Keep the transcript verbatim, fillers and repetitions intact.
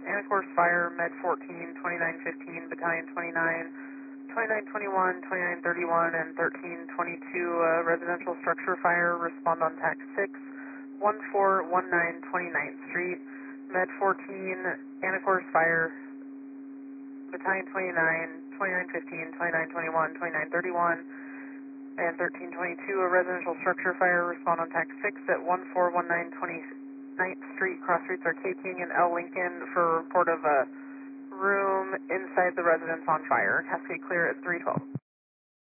Anacortes Fire, Med fourteen, twenty-nine fifteen, Battalion twenty-nine, twenty-nine twenty-one, twenty-nine thirty-one, and thirteen twenty-two, uh, residential structure fire, respond on TAC six, one four one nine twenty-ninth Street, Med fourteen, Anacortes Fire, Battalion twenty-nine, twenty-nine fifteen, twenty-nine twenty-one, twenty-nine thirty-one, and thirteen twenty-two, a residential structure fire, respond on TAC six at one four one nine twenty-ninth Street, cross streets Arcade King and L Lincoln for report of a room inside the residence on fire. Cascade clear at three twelve.